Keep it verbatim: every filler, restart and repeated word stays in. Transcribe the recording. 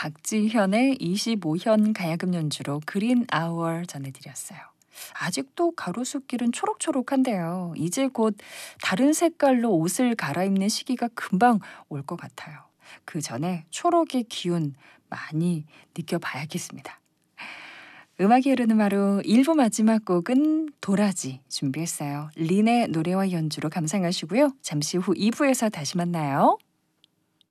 박지현의 이십오 현 가야금 연주로 그린 아워 전해드렸어요. 아직도 가로수길은 초록초록한데요. 이제 곧 다른 색깔로 옷을 갈아입는 시기가 금방 올 것 같아요. 그 전에 초록의 기운 많이 느껴봐야겠습니다. 음악이 흐르는 하루 일 부 마지막 곡은 도라지 준비했어요. 린의 노래와 연주로 감상하시고요. 잠시 후 이 부에서 다시 만나요.